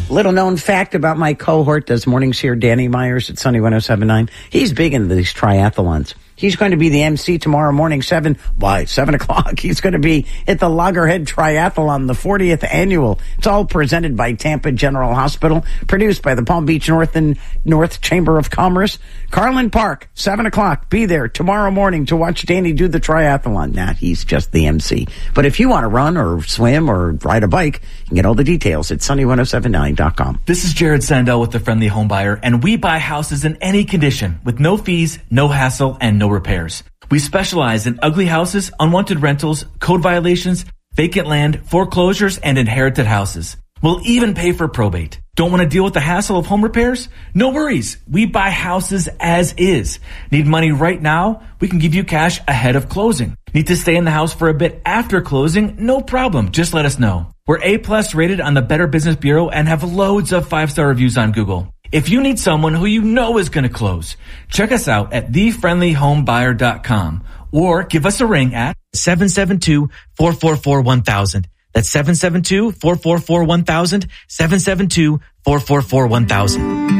Little known fact about my cohort, does mornings here, Danny Myers at Sunny 107.9. He's big into these triathlons. He's going to be the MC tomorrow morning, 7 o'clock. He's going to be at the Loggerhead Triathlon, the 40th annual. It's all presented by Tampa General Hospital, produced by the Palm Beach North Chamber of Commerce. Carlin Park, 7 o'clock. Be there tomorrow morning to watch Danny do the triathlon. Nah, he's just the MC. But if you want to run or swim or ride a bike, you can get all the details at sunny1079.com. This is Jared Sandell with the Friendly Home Buyer, and we buy houses in any condition with no fees, no hassle, and no repairs. We specialize in ugly houses, unwanted rentals, code violations, vacant land, foreclosures, and inherited houses. We'll even pay for probate. Don't want to deal with the hassle of home repairs? No worries. We buy houses as is. Need money right now? We can give you cash ahead of closing. Need to stay in the house for a bit after closing? No problem. Just let us know. We're A+ rated on the Better Business Bureau and have loads of 5-star reviews on Google. If you need someone who you know is going to close, check us out at thefriendlyhomebuyer.com or give us a ring at 772-444-1000. That's 772-444-1000, 772-444-1000.